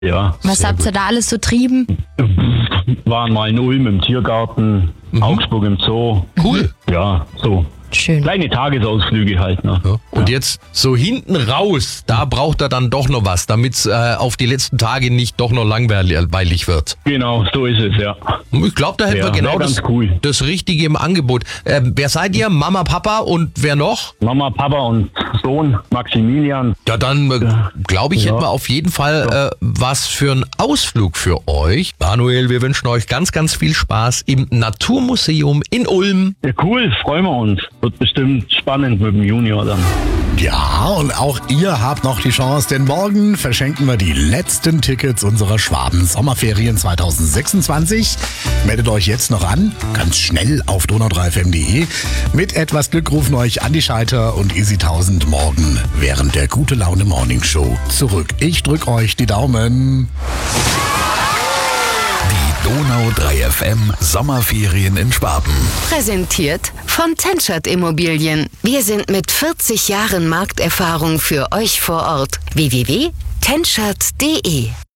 Ja. Was habt ihr da alles so trieben? Waren mal in Ulm im Tiergarten, Augsburg im Zoo. Cool. Ja, so. Schön. Kleine Tagesausflüge halt, ne? Ja. Und jetzt so hinten raus, da braucht er dann doch noch was, damit es auf die letzten Tage nicht doch noch langweilig wird. Genau, so ist es, ja. Ich glaube, da hätten Ja, wir genau wär ganz das, cool. das Richtige im Angebot. Wer seid ihr? Mama, Papa und wer noch? Mama, Papa und Sohn, Maximilian. Ja, dann glaube ich, Ja. hätten wir auf jeden Fall was für einen Ausflug für euch. Manuel, wir wünschen euch ganz, ganz viel Spaß im Naturmuseum in Ulm. Ja, cool, freuen wir uns. Wird bestimmt spannend mit dem Junior dann. Ja, und auch ihr habt noch die Chance, denn morgen verschenken wir die letzten Tickets unserer Schwaben-Sommerferien 2026. Meldet euch jetzt noch an, ganz schnell auf donau3fm.de. Mit etwas Glück rufen euch Andi Scheiter und Easy 1000 morgen während der Gute Laune Morning Show zurück. Ich drück euch die Daumen. Die Donau3FM Sommerferien in Schwaben. Präsentiert von Tenschert Immobilien. Wir sind mit 40 Jahren Markterfahrung für euch vor Ort. www.tenschert.de